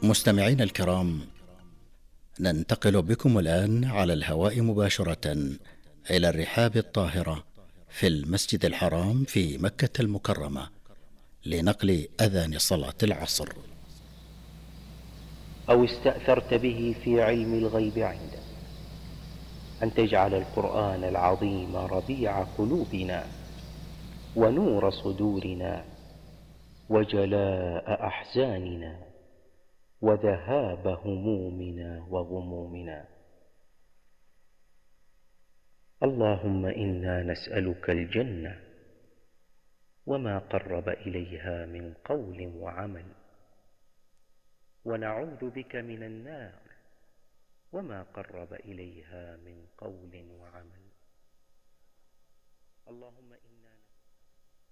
مستمعينا الكرام، ننتقل بكم الآن على الهواء مباشرة إلى الرحاب الطاهرة في المسجد الحرام في مكة المكرمة لنقل أذان صلاة العصر. أو استأثرت به في علم الغيب عندك أن تجعل القرآن العظيم ربيع قلوبنا ونور صدورنا وجلاء أحزاننا وذهاب همومنا وغمومنا. اللهم إنا نسألك الجنة وما قرب إليها من قول وعمل، ونعوذ بك من النار وما قرب إليها من قول وعمل. اللهم